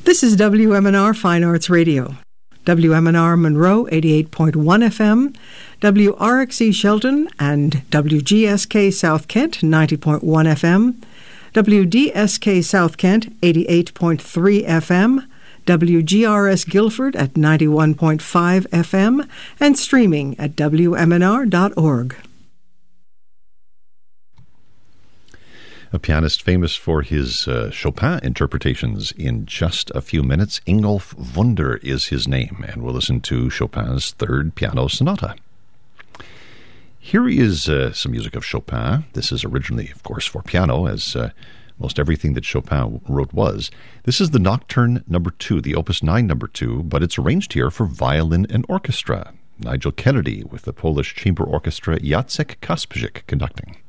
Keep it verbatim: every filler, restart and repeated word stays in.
This is W M N R Fine Arts Radio. W M N R Monroe, eighty-eight point one F M, W R X E Shelton and W G S K South Kent, ninety point one F M, W D S K South Kent, eighty-eight point three F M, W G R S Guilford at ninety-one point five F M, and streaming at W M N R dot org. A pianist famous for his uh, Chopin interpretations. In just a few minutes, Ingolf Wunder is his name, and we'll listen to Chopin's Third Piano Sonata. Here is uh, some music of Chopin. This is originally, of course, for piano, as uh, most everything that Chopin wrote was. This is the Nocturne Number Two, the Opus nine Number Two, but it's arranged here for violin and orchestra. Nigel Kennedy with the Polish Chamber Orchestra Jacek Kasprzyk conducting.